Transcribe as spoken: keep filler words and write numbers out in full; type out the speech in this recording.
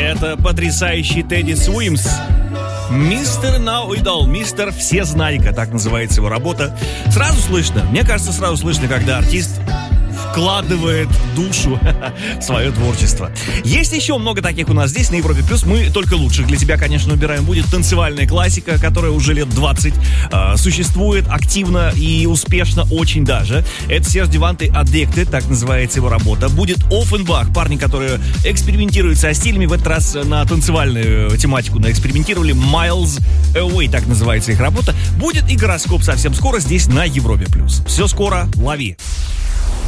Это потрясающий Тедди Суимс. Мистер Know It All, мистер Всезнайка, так называется его работа. Сразу слышно, мне кажется, сразу слышно, когда артист вкладывает душу в свое творчество. Есть еще много таких у нас здесь, на Европе Плюс. Мы только лучших для тебя, конечно, убираем. Будет танцевальная классика, которая уже лет двадцать э, существует активно и успешно очень даже. Это Серж Деванте Addicted, так называется его работа. Будет Оффенбах, парни, которые экспериментируют со стилями. В этот раз на танцевальную тематику наэкспериментировали. Miles Away, так называется их работа. Будет и гороскоп совсем скоро здесь на Европе Плюс. Все скоро, лови.